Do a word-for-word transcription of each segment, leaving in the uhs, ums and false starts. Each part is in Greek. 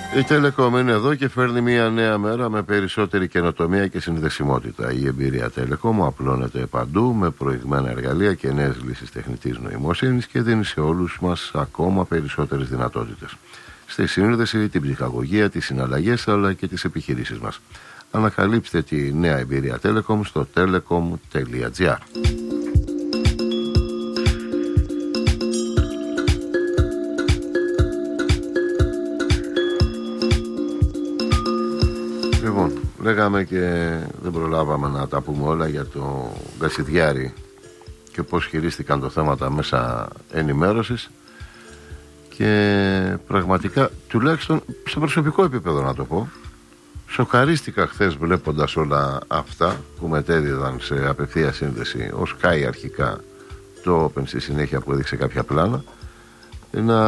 Η Telecom είναι εδώ και φέρνει μια νέα μέρα με περισσότερη καινοτομία και συνδεσιμότητα. Η εμπειρία Telecom απλώνεται παντού με προηγμένα εργαλεία και νέες λύσεις τεχνητής νοημοσύνης και δίνει σε όλους μας ακόμα περισσότερες δυνατότητες. Στη σύνδεση, την ψυχαγωγία, τις συναλλαγές αλλά και τις επιχειρήσεις μας. Ανακαλύψτε τη νέα εμπειρία Telecom στο telecom τελεία gr. Λοιπόν, λέγαμε και δεν προλάβαμε να τα πούμε όλα για το Κασιδιάρη και πώς χειρίστηκαν το θέμα τα μέσα ενημέρωσης και πραγματικά, τουλάχιστον στο προσωπικό επίπεδο να το πω, σοκαρίστηκα χθες βλέποντας όλα αυτά που μετέδιδαν σε απευθεία σύνδεση ο Sky αρχικά, το Open στη συνέχεια που έδειξε κάποια πλάνα, να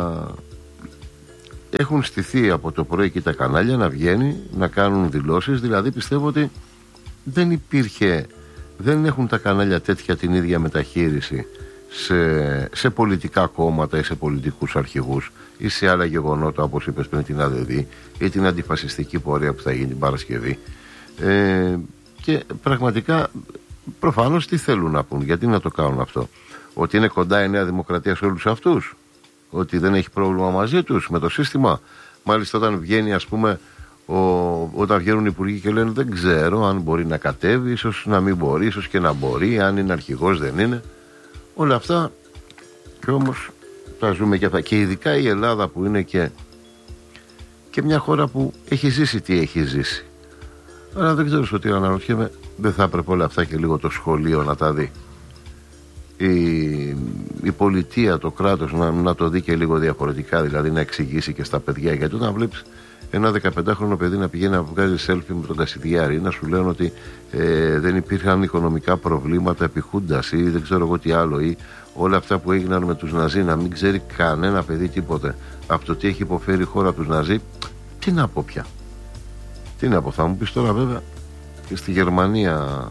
έχουν στηθεί από το πρωί και τα κανάλια να βγαίνει, να κάνουν δηλώσεις. Δηλαδή πιστεύω ότι δεν υπήρχε, δεν έχουν τα κανάλια τέτοια την ίδια μεταχείριση σε, σε πολιτικά κόμματα ή σε πολιτικούς αρχηγούς ή σε άλλα γεγονότα όπως είπες πριν, την ΑΔΔ ή την αντιφασιστική πορεία που θα γίνει την Παρασκευή. Ε, και πραγματικά προφανώς τι θέλουν να πούν, γιατί να το κάνουν αυτό? Ότι είναι κοντά η Νέα Δημοκρατία σε όλους αυτούς, ότι δεν έχει πρόβλημα μαζί τους με το σύστημα? Μάλιστα όταν βγαίνει, ας πούμε, ο, όταν βγαίνουν οι υπουργοί και λένε δεν ξέρω αν μπορεί να κατέβει, ίσως να μην μπορεί, ίσως και να μπορεί, αν είναι αρχηγός δεν είναι, όλα αυτά. Και όμως τα ζούμε και αυτά, και ειδικά η Ελλάδα που είναι και, και μια χώρα που έχει ζήσει τι έχει ζήσει. Αλλά δεν ξέρω ότι αναρωτιέμαι, δεν θα έπρεπε όλα αυτά και λίγο το σχολείο να τα δει, η, η πολιτεία, το κράτος να, να το δει και λίγο διαφορετικά, δηλαδή να εξηγήσει και στα παιδιά? Γιατί όταν βλέπεις ένα δεκαπεντάχρονο παιδί να πηγαίνει να βγάζει selfie με τον Κασιδιάρη, να σου λένε ότι ε, δεν υπήρχαν οικονομικά προβλήματα επί Χούντας ή δεν ξέρω εγώ τι άλλο, ή όλα αυτά που έγιναν με τους Ναζί, να μην ξέρει κανένα παιδί τίποτε από το τι έχει υποφέρει η χώρα τους Ναζί, τι να πω πια? Τι να πω? Θα μου πεις τώρα βέβαια και στη Γερμανία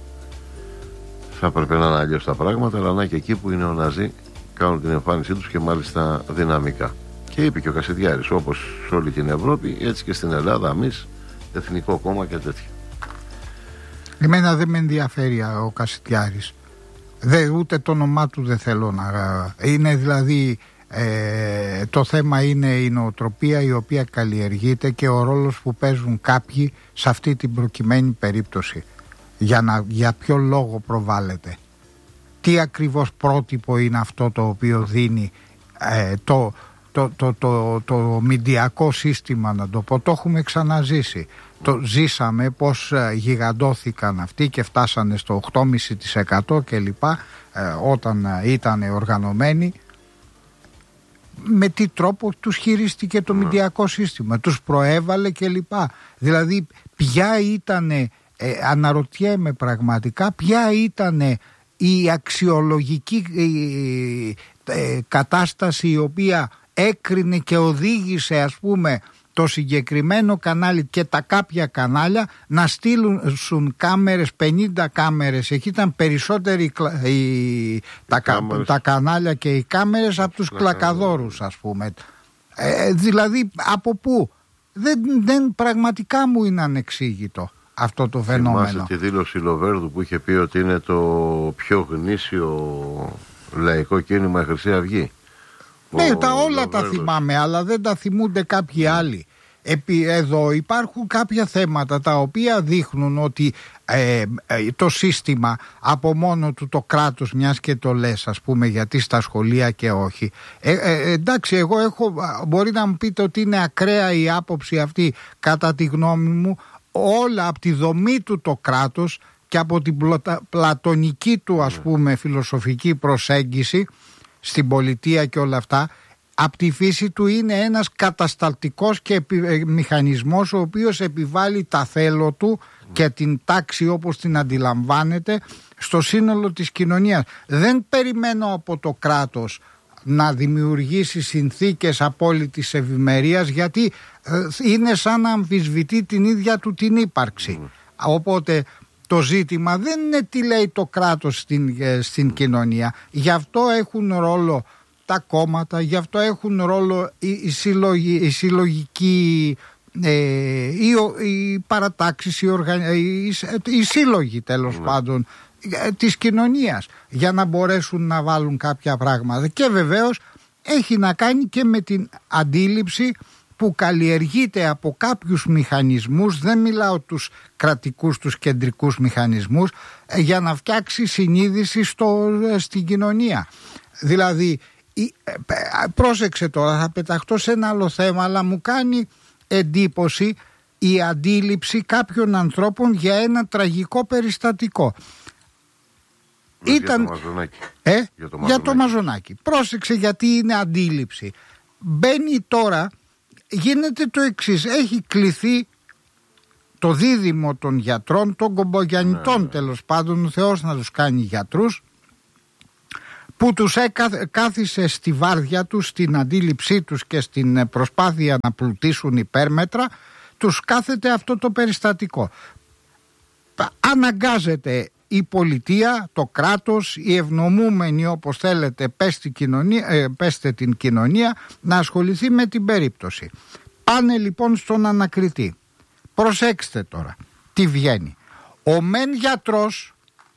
θα έπρεπε να είναι αλλιώς τα πράγματα, αλλά να και εκεί που είναι ο Ναζί κάνουν την εμφάνισή τους και μάλιστα δυναμικά. Και είπε και ο Κασιδιάρης, όπως σε όλη την Ευρώπη, έτσι και στην Ελλάδα, εμείς, Εθνικό Κόμμα και τέτοια. Εμένα δεν με ενδιαφέρει ο Κασιδιάρης. Δε, ούτε το όνομά του δεν θέλω να... Είναι δηλαδή... Ε, το θέμα είναι η νοοτροπία η οποία καλλιεργείται και ο ρόλος που παίζουν κάποιοι σε αυτή την προκειμένη περίπτωση. Για, να, για ποιο λόγο προβάλλεται, τι ακριβώς πρότυπο είναι αυτό το οποίο δίνει ε, το, το, το, το, το μηντιακό σύστημα, να το πω. Το έχουμε ξαναζήσει. Το ζήσαμε πως ε, γιγαντώθηκαν αυτοί και φτάσανε στο οκτώ κόμμα πέντε τοις εκατό και λοιπά ε, όταν ε, ήταν οργανωμένοι. Με τι τρόπο τους χειρίστηκε το μηντιακό σύστημα, τους προέβαλε και λοιπά. Δηλαδή ποια ήτανε, ε, αναρωτιέμαι πραγματικά, ποια ήτανε η αξιολογική ε, ε, κατάσταση η οποία έκρινε και οδήγησε, ας πούμε, το συγκεκριμένο κανάλι και τα κάποια κανάλια να στείλουν κάμερες, πενήντα κάμερες. Εκεί ήταν περισσότεροι οι, τα, τα κανάλια και οι κάμερες από τους κλακαδόρους, ας πούμε. Ε, δηλαδή από πού? Δεν, δεν, πραγματικά μου είναι ανεξήγητο αυτό το φαινόμενο. Θυμάστε τη δήλωση Λοβέρδου που είχε πει ότι είναι το πιο γνήσιο λαϊκό κίνημα η Χρυσή Αυγή? Ναι, τα όλα τα θυμάμαι, αλλά δεν τα θυμούνται κάποιοι άλλοι. Επί, εδώ υπάρχουν κάποια θέματα τα οποία δείχνουν ότι ε, ε, το σύστημα από μόνο του, το κράτος, μιας και το λες, ας πούμε, γιατί στα σχολεία και όχι. Ε, ε, εντάξει, εγώ έχω, μπορεί να μου πείτε ότι είναι ακραία η άποψη αυτή, κατά τη γνώμη μου, όλα από τη δομή του το κράτος και από την πλωτα, πλατωνική του, ας πούμε, φιλοσοφική προσέγγιση στην πολιτεία και όλα αυτά, από τη φύση του είναι ένας κατασταλτικός και επι, μηχανισμός ο οποίος επιβάλλει τα θέλω του και την τάξη όπως την αντιλαμβάνεται στο σύνολο της κοινωνίας. Δεν περιμένω από το κράτος να δημιουργήσει συνθήκες απόλυτης ευημερίας, γιατί είναι σαν να αμφισβητεί την ίδια του την ύπαρξη. Mm. Οπότε το ζήτημα δεν είναι τι λέει το κράτος στην, στην κοινωνία. Γι' αυτό έχουν ρόλο τα κόμματα, γι' αυτό έχουν ρόλο οι, οι, συλλογοι, οι συλλογικοί, ε, οι, οι παρατάξεις, οι, οργα, οι, οι σύλλογοι τέλος ναι. πάντων ε, της κοινωνίας, για να μπορέσουν να βάλουν κάποια πράγματα. Και βεβαίως έχει να κάνει και με την αντίληψη που καλλιεργείται από κάποιους μηχανισμούς, δεν μιλάω τους κρατικούς, τους κεντρικούς μηχανισμούς, για να φτιάξει συνείδηση στο, στην κοινωνία. Δηλαδή, πρόσεξε τώρα, θα πεταχτώ σε ένα άλλο θέμα, αλλά μου κάνει εντύπωση η αντίληψη κάποιων ανθρώπων για ένα τραγικό περιστατικό. Ήταν... Για το Μαζονάκι. Ε? Για το Μαζονάκι. Για το Μαζονάκι. Πρόσεξε γιατί είναι αντίληψη. Μπαίνει τώρα, γίνεται το εξής. Έχει κληθεί το δίδυμο των γιατρών, των κομπογιαννητών ναι, ναι. τέλος πάντων, ο Θεός να τους κάνει γιατρούς, που τους έκα, κάθισε στη βάρδια τους, στην αντίληψή τους και στην προσπάθεια να πλουτίσουν υπέρμετρα, τους κάθεται αυτό το περιστατικό. Αναγκάζεται η πολιτεία, το κράτος, οι ευνομούμενοι όπως θέλετε πέστε, κοινωνία, ε, πέστε την κοινωνία, να ασχοληθεί με την περίπτωση. Πάνε λοιπόν στον ανακριτή. Προσέξτε τώρα τι βγαίνει. Ο μεν γιατρός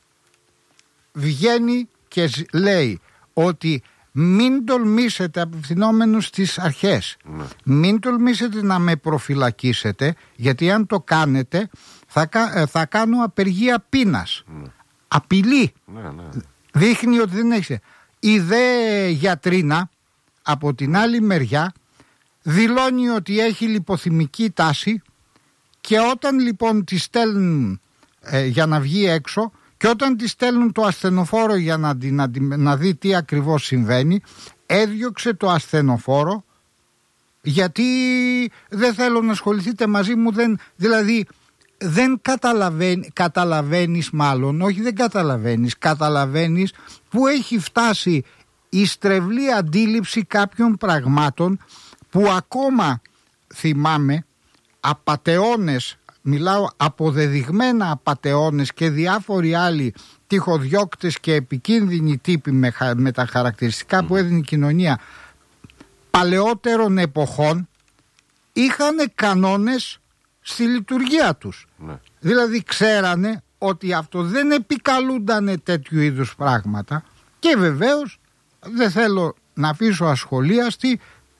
βγαίνει και λέει ότι μην τολμήσετε, απευθυνόμενος στις αρχές, ναι. μην τολμήσετε να με προφυλακίσετε, γιατί αν το κάνετε θα, θα κάνω απεργία πείνας. Ναι. Απειλή. Ναι, ναι. Δείχνει ότι δεν έχει. Η δε γιατρίνα από την άλλη μεριά δηλώνει ότι έχει λιποθυμική τάση, και όταν λοιπόν τη στέλνουν ε, για να βγει έξω, και όταν τη στέλνουν το ασθενοφόρο για να, να, να δει τι ακριβώς συμβαίνει, έδιωξε το ασθενοφόρο γιατί δεν θέλω να ασχοληθείτε μαζί μου, δεν, δηλαδή δεν καταλαβαίνει, καταλαβαίνεις μάλλον, όχι δεν καταλαβαίνεις, καταλαβαίνεις που έχει φτάσει η στρεβλή αντίληψη κάποιων πραγμάτων που ακόμα θυμάμαι απατεώνες, μιλάω αποδεδειγμένα απατεώνες και διάφοροι άλλοι τυχοδιώκτες και επικίνδυνοι τύποι με, με τα χαρακτηριστικά που έδινε η κοινωνία παλαιότερων εποχών, είχαν κανόνες στη λειτουργία τους. Ναι. Δηλαδή ξέρανε ότι αυτό δεν επικαλούντανε τέτοιου είδους πράγματα, και βεβαίως δεν θέλω να αφήσω ασχολίαστη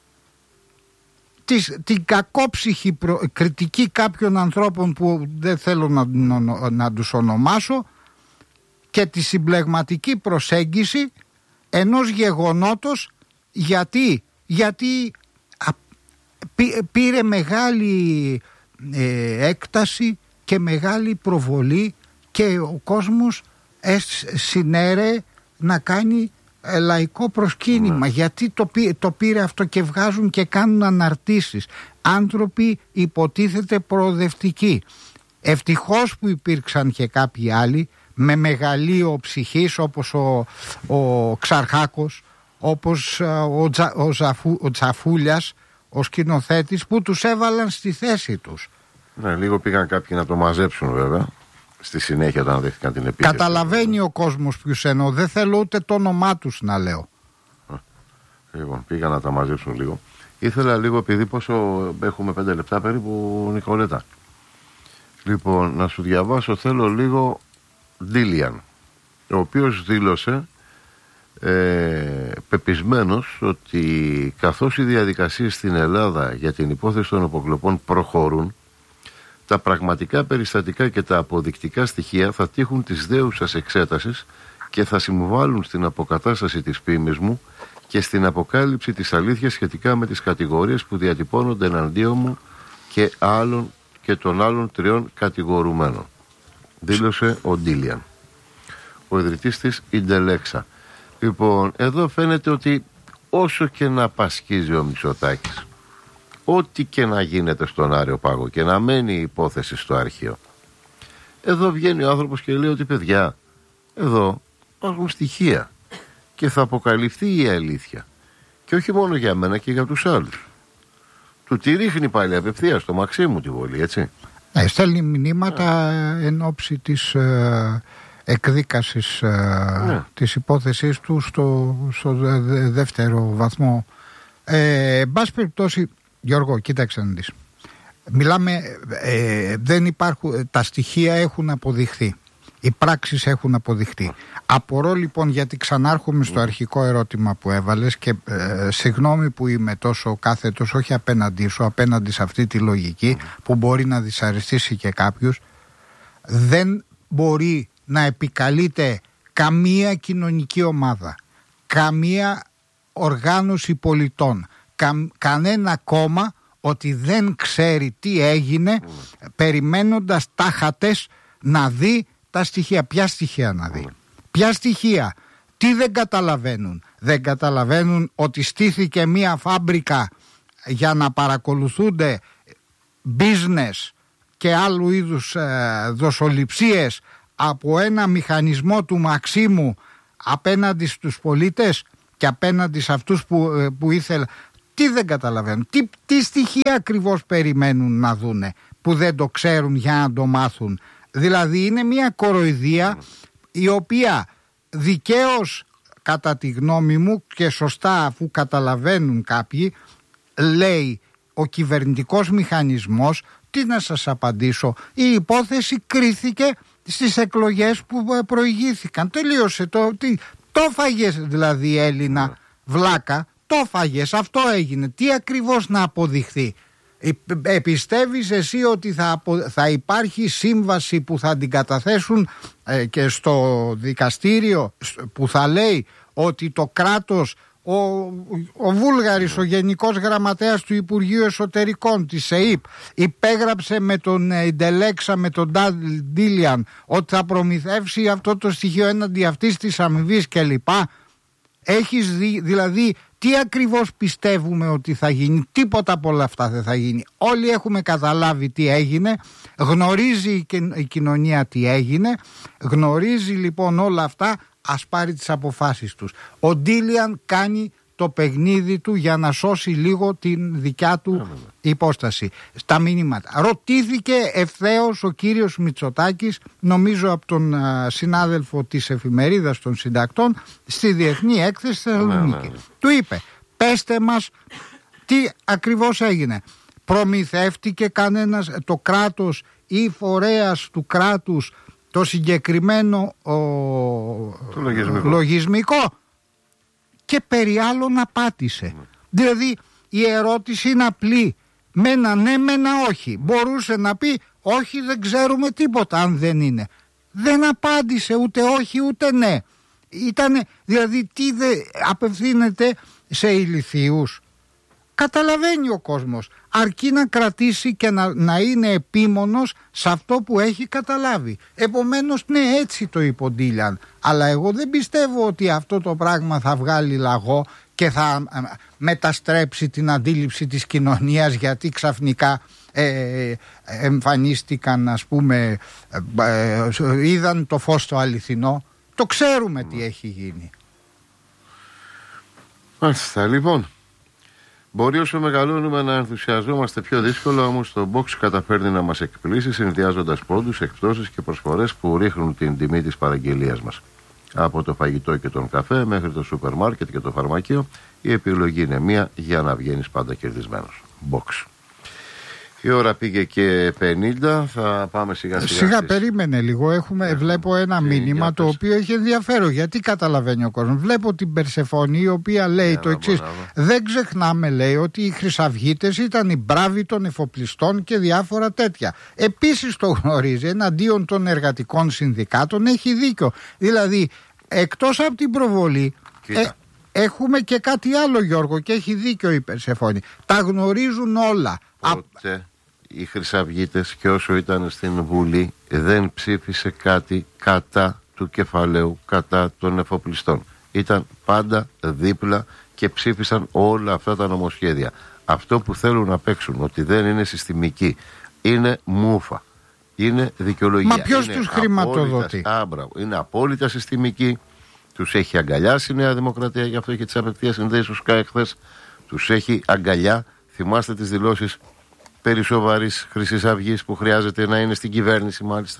Της, την κακόψυχη προ, κριτική κάποιων ανθρώπων που δεν θέλω να, να, να τους ονομάσω, και τη συμπλεγματική προσέγγιση ενός γεγονότος, γιατί, γιατί α, πή, πήρε μεγάλη ε, έκταση και μεγάλη προβολή, και ο κόσμος ε, συνέρε να κάνει λαϊκό προσκύνημα. Γιατί το, πή, το πήρε αυτό, και βγάζουν και κάνουν αναρτήσεις. Άνθρωποι υποτίθεται προοδευτικοί. Ευτυχώς που υπήρξαν και κάποιοι άλλοι με μεγαλείο ψυχής, όπως ο, ο Ξαρχάκος, όπως ο, Τζα, ο, Ζαφού, ο Τσαφούλιας, ο σκηνοθέτης, που τους έβαλαν στη θέση τους. Ναι, λίγο πήγαν κάποιοι να το μαζέψουν βέβαια. Στη συνέχεια όταν δέχτηκαν την επίθεση. Καταλαβαίνει ο κόσμος ποιους εννοώ. Δεν θέλω ούτε το όνομά τους να λέω. Λοιπόν, πήγα να τα μαζέψουν λίγο. Ήθελα λίγο, επειδή πόσο έχουμε πέντε λεπτά περίπου, Νικολέτα. Λοιπόν, να σου διαβάσω, θέλω λίγο Ντίλιαν, ο οποίος δήλωσε ε, πεπισμένος ότι καθώς οι διαδικασίες στην Ελλάδα για την υπόθεση των υποκλοπών προχωρούν, τα πραγματικά περιστατικά και τα αποδεικτικά στοιχεία θα τύχουν της δέουσας εξέτασης και θα συμβάλλουν στην αποκατάσταση της φήμης μου και στην αποκάλυψη της αλήθειας σχετικά με τις κατηγορίες που διατυπώνονται εναντίον μου και, άλλων, και των άλλων τριών κατηγορουμένων. Δήλωσε ο Ντίλιαν, ο ιδρυτής της Ιντελέξα. Λοιπόν, εδώ φαίνεται ότι όσο και να πασχίζει ο Μητσοτάκης, ό,τι και να γίνεται στον Άριο Πάγο και να μένει η υπόθεση στο αρχείο, εδώ βγαίνει ο άνθρωπος και λέει ότι παιδιά, εδώ υπάρχουν στοιχεία και θα αποκαλυφθεί η αλήθεια, και όχι μόνο για μένα και για τους άλλους. Του τη ρίχνει πάλι απευθείας στο Μαξίμου τη βολή, έτσι. Ναι, στέλνει μηνύματα εν ώψη της, ε, εκδίκασης ναι. της υπόθεσής του στο, στο δε, δεύτερο βαθμό. Ε, εν πάση περιπτώσει, Γιώργο, κοίταξε να δεις. Μιλάμε, ε, δεν υπάρχουν, τα στοιχεία έχουν αποδειχθεί. Οι πράξεις έχουν αποδειχθεί. Απορώ λοιπόν, γιατί ξανάρχομαι στο αρχικό ερώτημα που έβαλες και ε, συγγνώμη που είμαι τόσο κάθετος, όχι απέναντί σου, απέναντι σε αυτή τη λογική που μπορεί να δυσαρεστήσει και κάποιους. Δεν μπορεί να επικαλείται καμία κοινωνική ομάδα, καμία οργάνωση πολιτών, κα, κανένα κόμμα ότι δεν ξέρει τι έγινε mm. περιμένοντας τάχατες να δει τα στοιχεία. Ποια στοιχεία να δει, mm. ποια στοιχεία, τι δεν καταλαβαίνουν. Δεν καταλαβαίνουν ότι στήθηκε μία φάμπρικα για να παρακολουθούνται business και άλλου είδους ε, δοσοληψίες από ένα μηχανισμό του Μαξίμου απέναντι στους πολίτες και απέναντι σε αυτούς που, ε, που ήθελαν. Τι δεν καταλαβαίνουν, τι, τι στοιχεία ακριβώς περιμένουν να δούνε που δεν το ξέρουν για να το μάθουν. Δηλαδή είναι μια κοροϊδία η οποία δικαίως, κατά τη γνώμη μου και σωστά αφού καταλαβαίνουν κάποιοι, λέει ο κυβερνητικός μηχανισμός. Τι να σας απαντήσω, η υπόθεση κρίθηκε στις εκλογές που προηγήθηκαν. Τελείωσε το, τι, το φάγες δηλαδή, Έλληνα βλάκα, το φάγες, αυτό έγινε. Τι ακριβώς να αποδειχθεί? Ε, πιστεύεις εσύ ότι θα, απο, θα υπάρχει σύμβαση που θα την καταθέσουν ε, και στο δικαστήριο που θα λέει ότι το κράτος, ο, ο Βούλγαρης, ο Γενικός Γραμματέας του Υπουργείου Εσωτερικών της ΕΥΠ, υπέγραψε με τον Ιντελέξα, με τον Ντίλιαν, ότι θα προμηθεύσει αυτό το στοιχείο έναντι αυτής της αμοιβής κλπ. Έχεις δει, δηλαδή, τι ακριβώς πιστεύουμε ότι θα γίνει? Τίποτα από όλα αυτά δεν θα γίνει. Όλοι έχουμε καταλάβει τι έγινε, γνωρίζει η κοινωνία τι έγινε, γνωρίζει λοιπόν όλα αυτά. Ας πάρει τις αποφάσεις τους. Ο Ντίλιαν κάνει το παιχνίδι του για να σώσει λίγο την δικιά του υπόσταση. Στα μηνύματα. Ρωτήθηκε ευθέως ο κύριος Μητσοτάκης, νομίζω από τον α, συνάδελφο της εφημερίδας των συντακτών, στη Διεθνή Έκθεση Θεσσαλονίκη. Του είπε, πέστε μας τι ακριβώς έγινε. Προμηθεύτηκε κανένας, το κράτος ή φορέας του κράτους, το συγκεκριμένο ο... το λογισμικό. λογισμικό και περί άλλων απάτησε. Mm. Δηλαδή η ερώτηση είναι απλή. Μένα ναι, μένα όχι. Μπορούσε να πει όχι, δεν ξέρουμε τίποτα αν δεν είναι. Δεν απάντησε ούτε όχι ούτε ναι. Ήτανε, δηλαδή τι δε, απευθύνεται σε ηλιθίους? Καταλαβαίνει ο κόσμος, αρκεί να κρατήσει και να, να είναι επίμονος σε αυτό που έχει καταλάβει. Επομένως, ναι, έτσι το είπε ο Ντίλιαν. Αλλά εγώ δεν πιστεύω ότι αυτό το πράγμα θα βγάλει λαγό και θα ε, μεταστρέψει την αντίληψη της κοινωνίας, γιατί ξαφνικά ε, εμφανίστηκαν, ας πούμε, ε, ε, είδαν το φως το αληθινό. Το ξέρουμε mm. τι έχει γίνει. Μάλιστα, λοιπόν. Μπορεί όσο μεγαλώνουμε να ενθουσιαζόμαστε πιο δύσκολα, όμως το box καταφέρνει να μας εκπλήσει συνδυάζοντας πόντους, εκπτώσεις και προσφορές που ρίχνουν την τιμή της παραγγελίας μας. Από το φαγητό και τον καφέ μέχρι το σούπερ μάρκετ και το φαρμακείο, η επιλογή είναι μία για να βγαίνεις πάντα κερδισμένος. Box. Η ώρα πήγε και πενήντα, θα πάμε σιγά σιγά. Σιγά στις... περίμενε λίγο, έχουμε, Έχουμε. βλέπω ένα και μήνυμα το οποίο έχει ενδιαφέρον. Γιατί καταλαβαίνει ο κόσμος? Βλέπω την Περσεφόνη η οποία λέει yeah, το εξής. Δεν ξεχνάμε, λέει, ότι οι χρυσαυγίτες ήταν οι μπράβοι των εφοπλιστών και διάφορα τέτοια. Επίσης το γνωρίζει, εναντίον των εργατικών συνδικάτων έχει δίκιο. Δηλαδή, εκτός από την προβολή... Ε, έχουμε και κάτι άλλο, Γιώργο, και έχει δίκιο η Περσεφόνη. Τα γνωρίζουν όλα. Πότε οι χρυσαυγίτες, και όσο ήταν στην Βουλή, δεν ψήφισε κάτι κατά του κεφαλαίου, κατά των εφοπλιστών. Ήταν πάντα δίπλα και ψήφισαν όλα αυτά τα νομοσχέδια. Αυτό που θέλουν να παίξουν, ότι δεν είναι συστημική, είναι μούφα, είναι δικαιολογία. Μα ποιος τους χρηματοδοτεί? Άμπρα, είναι απόλυτα συστημική. Τους έχει αγκαλιάσει η Νέα Δημοκρατία, γι' αυτό και τις απευθείας συνδέσεις του ΣΚΑ εχθές. Τους έχει αγκαλιά. Θυμάστε τις δηλώσεις περί σοβαρής Χρυσής Αυγής που χρειάζεται να είναι στην κυβέρνηση, μάλιστα.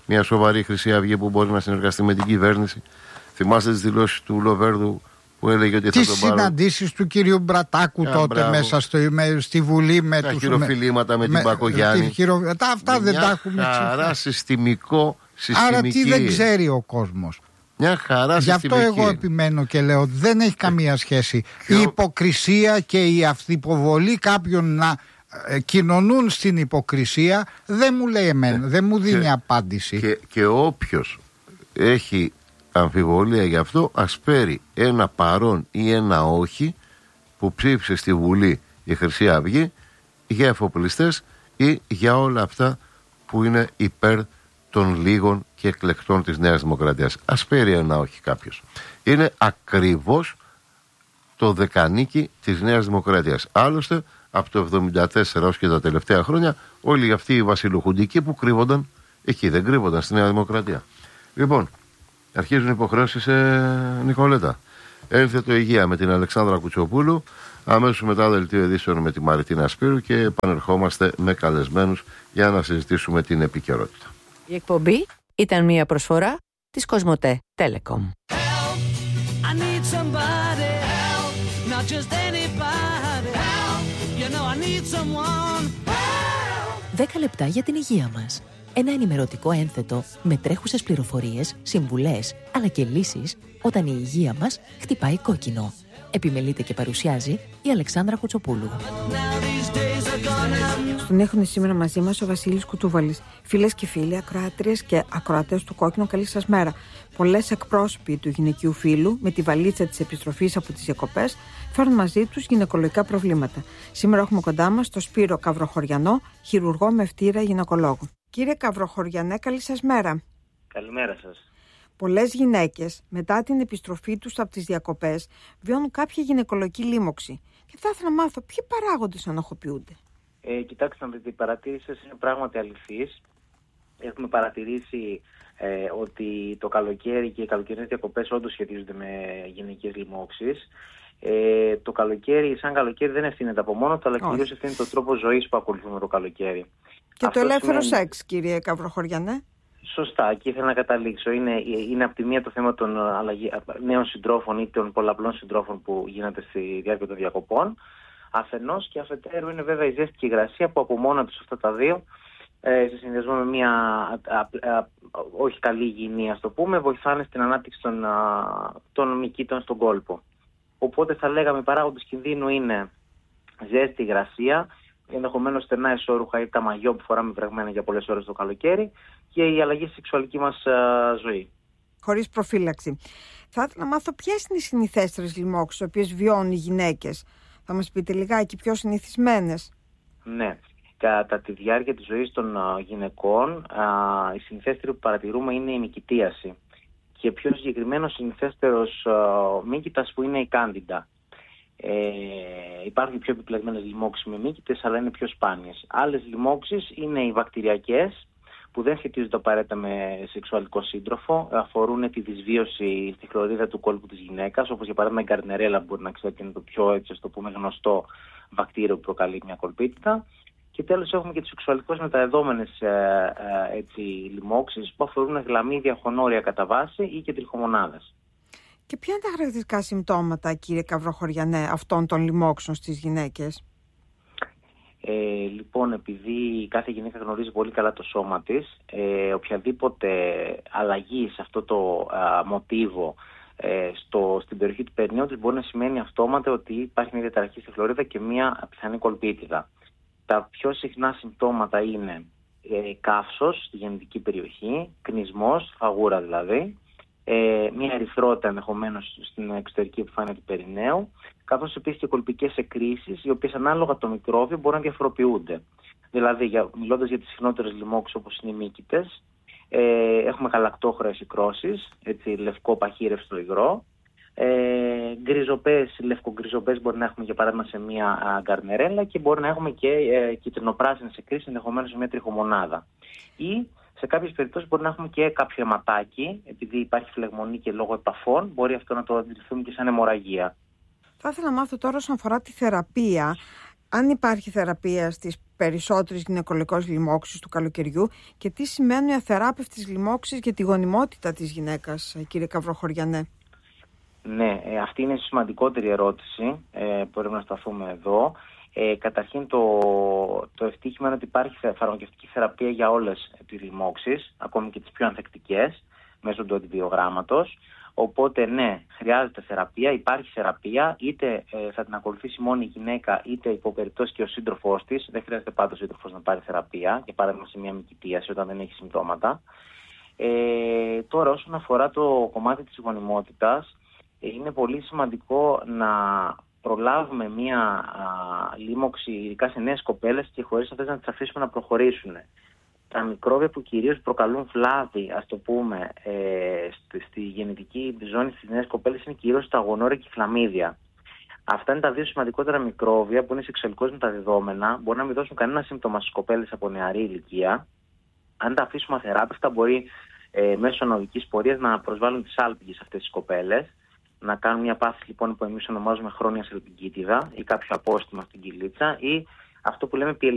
μια σοβαρή Χρυσή Αυγή που μπορεί να συνεργαστεί με την κυβέρνηση. Θυμάστε τις δηλώσεις του Λοβέρδου που έλεγε ότι τις θα τον πάρουν. Τις συναντήσεις του κυρίου Μπρατάκου yeah, τότε μπράβο. μέσα στο, με, στη Βουλή με τα τους... χειροφιλήματα με, με την Πακογιάννη. Χειρο... Τα, αυτά δεν τα έχουμε εξηγήσει. Μια χαρά συστημικό, συστημική. Άρα τι δεν ξέρει ο κόσμος. Μια χαρά Γι' αυτό συστημική. εγώ επιμένω και λέω ότι δεν έχει καμία σχέση. Ποιο... Η υποκρισία και η αυτοποβολή κάποιων να ε, κοινωνούν στην υποκρισία δεν μου λέει εμένα, ε, δεν μου δίνει και, απάντηση. Και, και όποιος έχει αμφιβολία γι' αυτό, ας φέρει ένα παρόν ή ένα όχι που ψήφισε στη Βουλή η Χρυσή Αυγή για εφοπλιστές ή για όλα αυτά που είναι υπέρ των λίγων και εκλεκτών της Νέας Δημοκρατίας. Ας φέρει ένα όχι κάποιος. Είναι ακριβώς το δεκανίκι της Νέας Δημοκρατίας. Άλλωστε από το εβδομήντα τέσσερα ως και τα τελευταία χρόνια όλοι αυτοί οι βασιλοχουντικοί που κρύβονταν εκεί, δεν κρύβονταν στη Νέα Δημοκρατία. Λοιπόν, αρχίζουν υποχρεώσεις, ε, Νικολέτα. Ένθετο υγεία με την Αλεξάνδρα Κουτσοπούλου. Αμέσως μετά δελτίο ειδήσεων με τη Μαριτίνα Σπύρου και επανερχόμαστε με καλεσμένους για να συζητήσουμε την επικαιρότητα. Η εκπομπή ήταν μια προσφορά της Κοσμοτέ Telecom. δέκα λεπτά για την υγεία μας. Ένα ενημερωτικό ένθετο με τρέχουσες πληροφορίες, συμβουλές, αλλά και λύσεις όταν η υγεία μας χτυπάει κόκκινο. Επιμελείται και παρουσιάζει η Αλεξάνδρα Κουτσοπούλου. Στον έχουν σήμερα μαζί μας ο Βασίλης Κουτσούβαλης. Φίλες και φίλοι, ακροάτριες και ακροατές του Κόκκινο, καλή σας μέρα. Πολλές εκπρόσωποι του γυναικείου φύλου, με τη βαλίτσα της επιστροφής από τις διακοπές, φέρνουν μαζί τους γυναικολογικά προβλήματα. Σήμερα έχουμε κοντά μας τον Σπύρο Καβροχωριανό, χειρουργό με ευτήρα γυναικολόγο. Κύριε Καβροχωριανέ, καλή σας μέρα. Καλημέρα σας. Πολλές γυναίκες μετά την επιστροφή τους από τις διακοπές βιώνουν κάποια γυναικολογική λίμωξη. Και θα ήθελα να μάθω ποιοι παράγοντες ανοχοποιούνται. Ε, κοιτάξτε, να δείτε, η παρατήρηση σας είναι πράγματι αληθής. Έχουμε παρατηρήσει ε, ότι το καλοκαίρι και οι καλοκαιρινές διακοπές όντως σχετίζονται με γυναικείες λοιμώξεις. Ε, το καλοκαίρι, σαν καλοκαίρι, δεν ευθύνεται από μόνο του, αλλά κυρίως ευθύνεται το τρόπο ζωής που ακολουθούμε το καλοκαίρι. Και αυτό το ελεύθερο σημαίνει... σεξ, κύριε Καβροχωριανέ. Σωστά, εκεί ήθελα να καταλήξω. Είναι, είναι από τη μία το θέμα των αλλαγή, νέων συντρόφων ή των πολλαπλών συντρόφων που γίνεται στη διάρκεια των διακοπών. Αφενός, και αφετέρου είναι βέβαια η ζέστη και η υγρασία που από μόνα τους αυτά τα δύο, ε, σε συνδυασμό με μια α, α, α, όχι καλή υγιεινή, ας το πούμε, βοηθάνε στην ανάπτυξη των, α, των μυκήτων στον κόλπο. Οπότε θα λέγαμε οι παράγοντες κινδύνου είναι ζέστη, υγρασία, ενδεχομένως στενά εσώρουχα ή τα μαγιό που φοράμε βρεγμένα για πολλές ώρες το καλοκαίρι και η αλλαγή στη σεξουαλική μας α, ζωή. Χωρίς προφύλαξη. Θα ήθελα να μάθω ποιες είναι οι συνηθέστερες λοιμώξεις, οι οποίες βιώνουν οι γυναίκες. Θα μας πείτε λιγάκι πιο συνηθισμένες. Ναι. Κατά τη διάρκεια της ζωής των α, γυναικών, α, η συνηθέστερη που παρατηρούμε είναι η μυκητίαση. Και πιο συγκεκριμένο συνηθέστερος μύκητας που είναι η κάντιντα. Ε, υπάρχουν πιο επιπλεγμένες λοιμώξεις με μύκητες, αλλά είναι πιο σπάνιες. Άλλες λοιμώξεις είναι οι βακτηριακές, που δεν σχετίζονται απαραίτητα με σεξουαλικό σύντροφο, αφορούν τη δυσβίωση στη χλωρίδα του κόλπου της γυναίκας, όπως για παράδειγμα η γκαρνερέλα, μπορεί να ξέρετε, είναι το πιο, έτσι, το πούμε, γνωστό βακτήριο που προκαλεί μια κολπίτιδα. Και τέλος έχουμε και τις σεξουαλικώς μεταδεδόμενες ε, ε, έτσι, λοιμώξεις που αφορούν γλαμίδια χωνόρια κατά βάση ή και τριχομονάδες. Και ποια είναι τα χαρακτηριστικά συμπτώματα, κύριε Καβροχωριανέ, αυτών των λοιμώξεων στις γυναίκες? Ε, λοιπόν, επειδή κάθε γυναίκα γνωρίζει πολύ καλά το σώμα της, ε, οποιαδήποτε αλλαγή σε αυτό το α, μοτίβο ε, στο, στην περιοχή του περνίου της μπορεί να σημαίνει αυτόματα ότι υπάρχει μια διαταραχή στη χλωρίδα και μια πιθανή κολπίτιδα. Τα πιο συχνά συμπτώματα είναι ε, καύσος στη γεννητική περιοχή, κνισμός, φαγούρα δηλαδή, ε, μια ερυθρότητα ενδεχομένως στην εξωτερική επιφάνεια του περιναίου, καθώς επίσης και κολπικές εκκρίσεις, οι οποίες ανάλογα το μικρόβιο μπορούν να διαφοροποιούνται. Δηλαδή, για, μιλώντας για τις συχνότερες λοιμώξεις όπως είναι οι μύκητες, ε, έχουμε γαλακτόχρεες ικρώσεις, έτσι, λευκό παχύρευστο υγρό. Ε, γκριζοπές, λευκογκριζοπές μπορεί να έχουμε για παράδειγμα σε μια γκαρνερέλα και μπορεί να έχουμε και ε, κυτρινοπράσινες εκκρίσεις ενδεχομένως σε μια τριχομονάδα. Ή σε κάποιες περιπτώσεις μπορεί να έχουμε και κάποιο αιματάκι, επειδή υπάρχει φλεγμονή και λόγω επαφών, μπορεί αυτό να το αντιληφθούμε και σαν αιμορραγία. Θα ήθελα να μάθω τώρα όσον αφορά τη θεραπεία. αν υπάρχει θεραπεία στις περισσότερες γυναικολογικές λοιμώξεις του καλοκαιριού και τι σημαίνουν οι αθεράπευτες λοιμώξεις για τη γονιμότητα της γυναίκας, κύριε Καυροχωριανέ. Ναι, ε, αυτή είναι η σημαντικότερη ερώτηση ε, που πρέπει να σταθούμε εδώ. Ε, καταρχήν το, το ευτύχημα είναι ότι υπάρχει φαρμακευτική θεραπεία για όλες τις λοιμώξεις, ακόμη και τις πιο ανθεκτικές, μέσω του αντιβιογράμματος. Οπότε ναι, χρειάζεται θεραπεία, υπάρχει θεραπεία, είτε ε, θα την ακολουθήσει μόνο η γυναίκα, είτε υπό περιπτώσει και ο σύντροφός της. Δεν χρειάζεται πάντα ο σύντροφος να πάρει θεραπεία, για παράδειγμα σε μια μικητίαση όταν δεν έχει συμπτώματα. Ε, τώρα, όσον αφορά το κομμάτι της γονιμότητας, ε, είναι πολύ σημαντικό να προλάβουμε μια α, λίμωξη, ειδικά σε νέες κοπέλες, και χωρίς αυτές να τις αφήσουμε να προχωρήσουν. Τα μικρόβια που κυρίως προκαλούν βλάβη, ας το πούμε, ε, στη, στη γεννητική ζώνη στις νέες κοπέλες είναι κυρίως τα γονόρια και η χλαμίδια. Αυτά είναι τα δύο σημαντικότερα μικρόβια που είναι σεξουαλικώς μεταδεδόμενα, μπορεί να μην δώσουν κανένα σύμπτωμα στις κοπέλες από νεαρή ηλικία. Αν τα αφήσουμε αθεράπευτα, μπορεί ε, μέσω ανωδικής πορείας να προσβάλλουν τις άλπιγγες αυτές τις κοπέλες, να κάνουν μια πάθηση λοιπόν που εμείς ονομάζουμε χρόνια σελπιγκίτιδα ή κάποιο απόστημα στην κοιλίτσα, ή αυτό που λέμε